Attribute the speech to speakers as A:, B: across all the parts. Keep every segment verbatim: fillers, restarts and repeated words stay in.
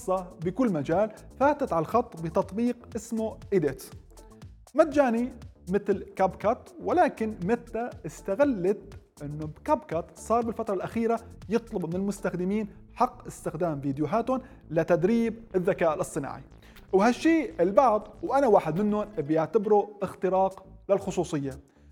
A: متخصصة بكل مجال فاتت على الخط بتطبيق اسمه إيديت، مجاني مثل كاب كات، ولكن ميتا استغلت انه بكاب كات صار بالفترة الأخيرة يطلب من المستخدمين حق استخدام فيديوهاتهم لتدريب الذكاء الاصطناعي، وهالشيء البعض وأنا واحد منهم بيعتبره اختراق للخصوصية.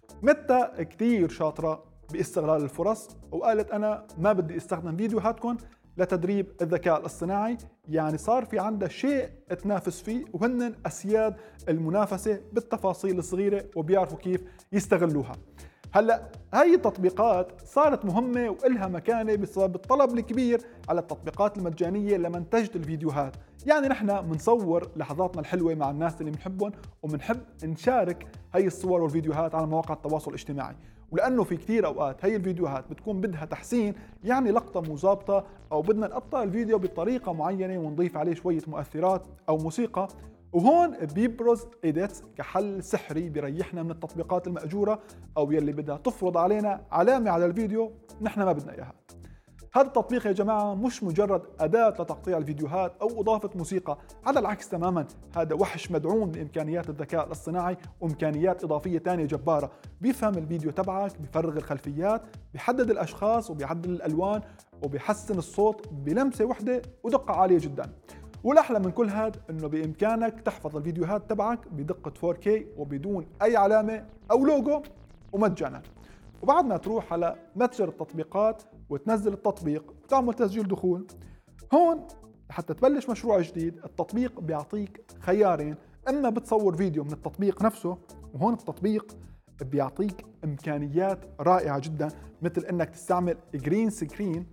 A: ميتا كتير شاطرة باستغلال الفرص، وقالت أنا ما بدي استخدم فيديوهاتكم لتدريب الذكاء الاصطناعي، يعني صار في عندها شيء تنافس فيه، وهن أسياد المنافسة بالتفاصيل الصغيرة وبيعرفوا كيف يستغلوها. هلا هاي التطبيقات صارت مهمة وإلها مكانة بسبب الطلب الكبير على التطبيقات المجانية لمنتجة الفيديوهات، يعني نحن بنصور لحظاتنا الحلوة مع الناس اللي بنحبهم وبنحب نشارك هاي الصور والفيديوهات على مواقع التواصل الاجتماعي، ولأنه في كتير أوقات هاي الفيديوهات بتكون بدها تحسين، يعني لقطة مو ظابطة أو بدنا نقطع الفيديو بطريقة معينة ونضيف عليه شوية مؤثرات أو موسيقى، وهون بيبرز إيديت كحل سحري بيريحنا من التطبيقات المأجورة أو يلي بدها تفرض علينا علامة على الفيديو نحن ما بدنا إياها. هذا التطبيق يا جماعة مش مجرد أداة لتقطيع الفيديوهات أو إضافة موسيقى، على العكس تماما، هذا وحش مدعوم بإمكانيات الذكاء الاصطناعي وإمكانيات إضافية تانية جبارة، بيفهم الفيديو تبعك، بيفرغ الخلفيات، بيحدد الأشخاص وبيعدل الألوان وبيحسن الصوت بلمسة واحدة ودقة عالية جدا. والأحلى من كل هذا إنه بإمكانك تحفظ الفيديوهات تبعك بدقة فور كي وبدون أي علامة أو لوجو ومجانا. وبعد ما تروح على متجر التطبيقات وتنزل التطبيق وتعمل تسجيل دخول، هون حتى تبلش مشروع جديد التطبيق بيعطيك خيارين، اما بتصور فيديو من التطبيق نفسه، وهون التطبيق بيعطيك امكانيات رائعة جدا مثل انك تستعمل جرين سكرين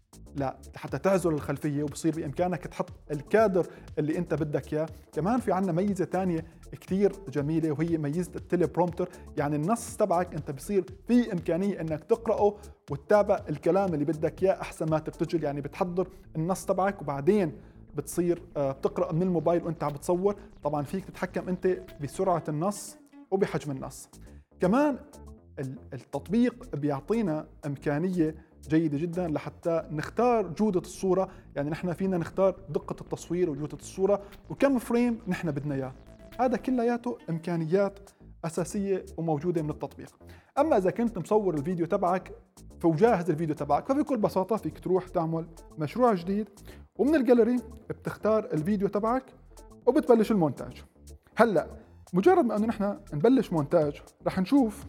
A: لا حتى تعزل الخلفية، وبصير بإمكانك تحط الكادر اللي انت بدك اياه. كمان في عنا ميزة تانية كتير جميلة وهي ميزة التيلي برومتر، يعني النص تبعك انت بصير في إمكانية انك تقرأه وتتابع الكلام اللي بدك اياه احسن ما ترتجل، يعني بتحضر النص تبعك وبعدين بتصير بتقرأ من الموبايل وانت عم بتصور. طبعا فيك تتحكم انت بسرعة النص وبحجم النص. كمان التطبيق بيعطينا إمكانية جيدة جدا لحتى نختار جودة الصورة، يعني نحن فينا نختار دقة التصوير وجودة الصورة وكم فريم نحن بدنا اياه. هذا كلياته إمكانيات أساسية وموجودة من التطبيق. أما إذا كنت مصور الفيديو تبعك وجاهز الفيديو تبعك، فبكل بساطة فيك تروح تعمل مشروع جديد ومن الجاليري بتختار الفيديو تبعك وبتبلش المونتاج. هلأ مجرد ما أنه نحن نبلش مونتاج رح نشوف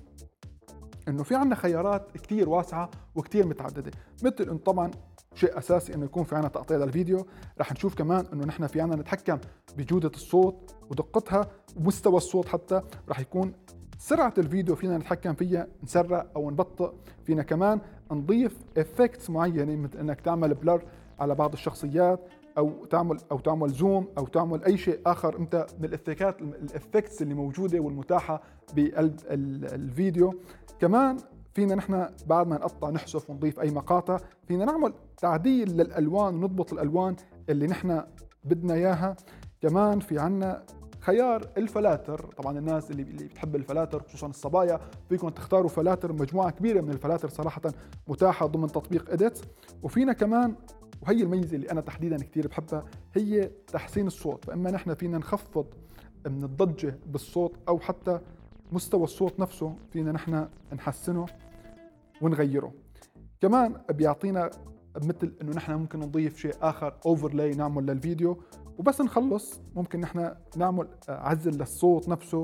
A: انه في عنا خيارات كتير واسعة وكتير متعددة، مثل انه طبعا شيء اساسي انه يكون في عنا تقطيع للفيديو. رح نشوف كمان انه نحن في عنا نتحكم بجودة الصوت ودقتها ومستوى الصوت، حتى رح يكون سرعة الفيديو فينا نتحكم فيها نسرع او نبطئ. فينا كمان نضيف افكتس معينة مثل انك تعمل بلر على بعض الشخصيات او تعمل او تعمل زوم او تعمل اي شيء اخر انت من الافكتات الافكتس اللي موجوده والمتاحه بقلب الفيديو. كمان فينا نحن بعد ما نقطع نحذف ونضيف اي مقاطع، فينا نعمل تعديل للالوان ونضبط الالوان اللي نحن بدنا اياها. كمان في عنا خيار الفلاتر، طبعا الناس اللي اللي بتحب الفلاتر خصوصا الصبايا فيكم تختاروا فلاتر، مجموعه كبيره من الفلاتر صراحه متاحه ضمن تطبيق إيديت. وفينا كمان وهي الميزة اللي أنا تحديداً كتير بحبها هي تحسين الصوت، فإما نحن فينا نخفض من الضجة بالصوت أو حتى مستوى الصوت نفسه فينا نحن نحسنه ونغيره. كمان بيعطينا مثل إنه نحن ممكن نضيف شيء آخر overlay نعمل للفيديو، وبس نخلص ممكن نحن نعمل عزل للصوت نفسه.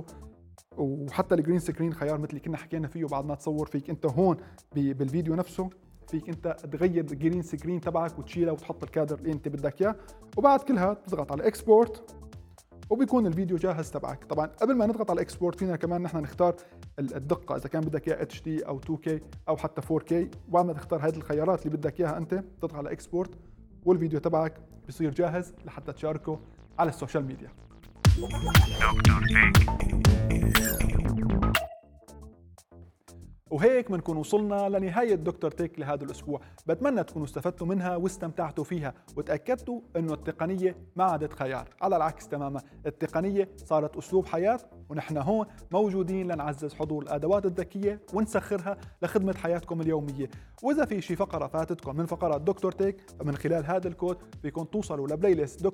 A: وحتى الجرين سكرين خيار مثل اللي كنا حكينا فيه، بعد ما تصور فيك أنت هون بالفيديو نفسه فيك انت تغير الجرين سكرين تبعك وتشيله وتحط الكادر اللي انت بدك اياه، وبعد كلها تضغط على اكسبورت وبيكون الفيديو جاهز تبعك. طبعا قبل ما نضغط على اكسبورت فينا كمان نحن نختار الدقه اذا كان بدك اياه اتش دي او تو كي او حتى فور كي، وبعد ما تختار هذه الخيارات اللي بدك اياها انت تضغط على اكسبورت والفيديو تبعك بصير جاهز لحتى تشاركه على السوشيال ميديا. وهيك بنكون وصلنا لنهاية دكتور تيك لهذا الأسبوع. بتمنى تكونوا استفدتوا منها واستمتعتوا فيها وتأكدتوا أنه التقنية ما عادت خيار، على العكس تماما، التقنية صارت أسلوب حياة، ونحن هون موجودين لنعزز حضور الأدوات الذكية ونسخرها لخدمة حياتكم اليومية. وإذا في شي فقرة فاتتكم من فقرات دكتور تيك فمن خلال هذا الكود فيكم توصلوا لبلاي ليست